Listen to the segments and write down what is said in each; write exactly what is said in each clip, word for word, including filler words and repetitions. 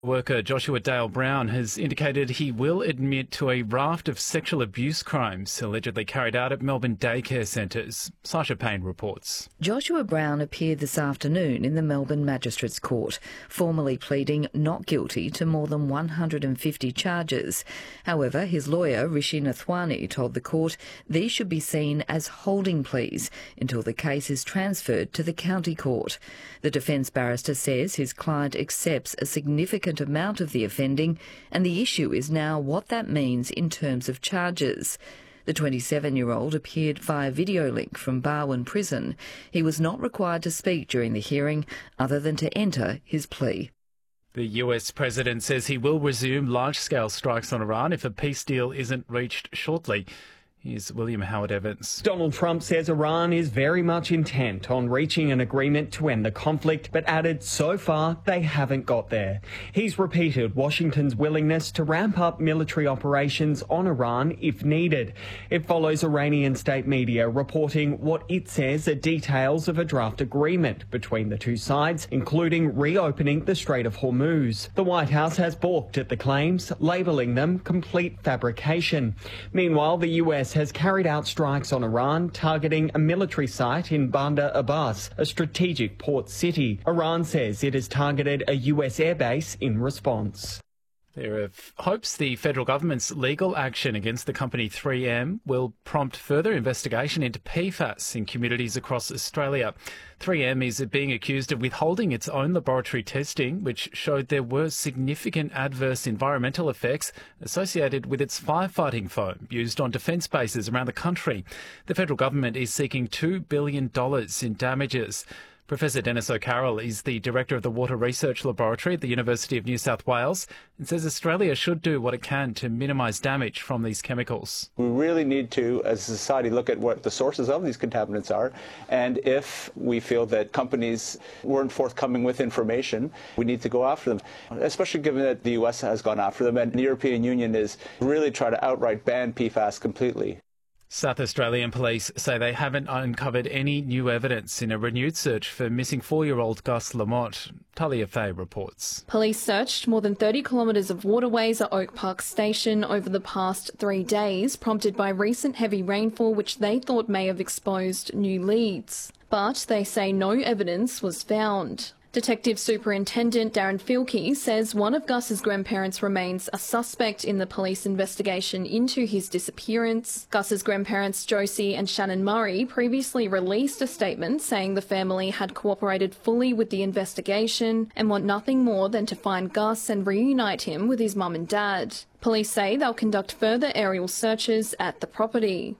Worker Joshua Dale Brown has indicated he will admit to a raft of sexual abuse crimes allegedly carried out at Melbourne daycare centres. Sasha Payne reports. Joshua Brown appeared this afternoon in the Melbourne Magistrates Court, formally pleading not guilty to more than one hundred fifty charges. However, his lawyer, Rishi Nathwani, told the court these should be seen as holding pleas until the case is transferred to the county court. The defence barrister says his client accepts a significant amount of the offending, and the issue is now what that means in terms of charges. The twenty-seven-year-old appeared via video link from Barwon Prison. He was not required to speak during the hearing other than to enter his plea. The U S president says he will resume large-scale strikes on Iran if a peace deal isn't reached shortly. Here's William Howard Evans. Donald Trump says Iran is very much intent on reaching an agreement to end the conflict, but added so far they haven't got there. He's repeated Washington's willingness to ramp up military operations on Iran if needed. It follows Iranian state media reporting what it says are details of a draft agreement between the two sides, including reopening the Strait of Hormuz. The White House has balked at the claims, labelling them complete fabrication. Meanwhile, the U S has carried out strikes on Iran, targeting a military site in Bandar Abbas, a strategic port city. Iran says it has targeted a U S airbase in response. There are hopes the federal government's legal action against the company three M will prompt further investigation into P FAS in communities across Australia. three M is being accused of withholding its own laboratory testing, which showed there were significant adverse environmental effects associated with its firefighting foam used on defence bases around the country. The federal government is seeking two billion dollars in damages. Professor Dennis O'Carroll is the director of the Water Research Laboratory at the University of New South Wales and says Australia should do what it can to minimise damage from these chemicals. We really need to, as a society, look at what the sources of these contaminants are, and if we feel that companies weren't forthcoming with information, we need to go after them, especially given that the U S has gone after them and the European Union is really trying to outright ban P FAS completely. South Australian police say they haven't uncovered any new evidence in a renewed search for missing four-year-old Gus Lamont. Talia Fay reports. Police searched more than thirty kilometres of waterways at Oak Park Station over the past three days, prompted by recent heavy rainfall which they thought may have exposed new leads. But they say no evidence was found. Detective Superintendent Darren Filkey says one of Gus's grandparents remains a suspect in the police investigation into his disappearance. Gus's grandparents Josie and Shannon Murray previously released a statement saying the family had cooperated fully with the investigation and want nothing more than to find Gus and reunite him with his mum and dad. Police say they'll conduct further aerial searches at the property.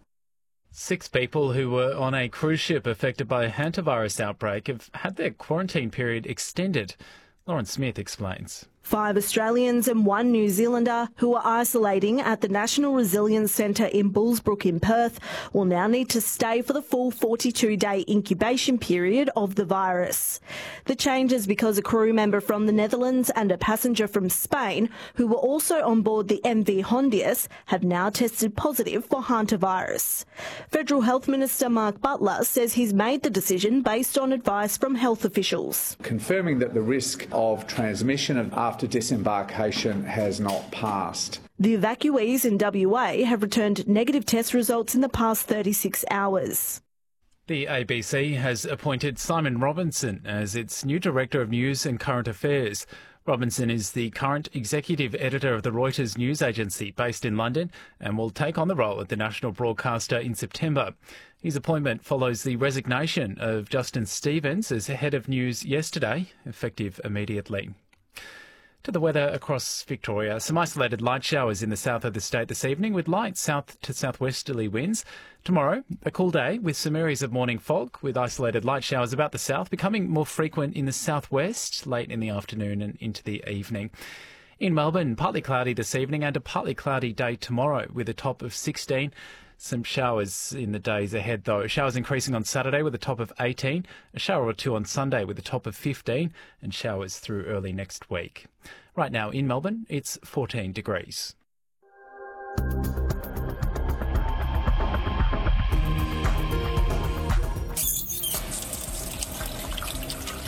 Six people who were on a cruise ship affected by a hantavirus outbreak have had their quarantine period extended. Lauren Smith explains. Five Australians and one New Zealander who are isolating at the National Resilience Centre in Bullsbrook in Perth will now need to stay for the full forty-two day incubation period of the virus. The change is because a crew member from the Netherlands and a passenger from Spain who were also on board the M V Hondius have now tested positive for hantavirus. Federal Health Minister Mark Butler says he's made the decision based on advice from health officials. Confirming that the risk of transmission of after disembarkation has not passed. The evacuees in W A have returned negative test results in the past thirty-six hours. The A B C has appointed Simon Robinson as its new Director of News and Current Affairs. Robinson is the current executive editor of the Reuters news agency based in London and will take on the role at the national broadcaster in September. His appointment follows the resignation of Justin Stevens as head of news yesterday, effective immediately. To the weather across Victoria, some isolated light showers in the south of the state this evening with light south to southwesterly winds. Tomorrow, a cool day with some areas of morning fog with isolated light showers about the south, becoming more frequent in the southwest late in the afternoon and into the evening. In Melbourne, partly cloudy this evening and a partly cloudy day tomorrow with a top of sixteen. Some showers in the days ahead, though. Showers increasing on Saturday with a top of eighteen, a shower or two on Sunday with a top of fifteen, and showers through early next week. Right now in Melbourne, it's fourteen degrees.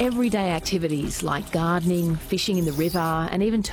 everyday activities like gardening, fishing in the river and even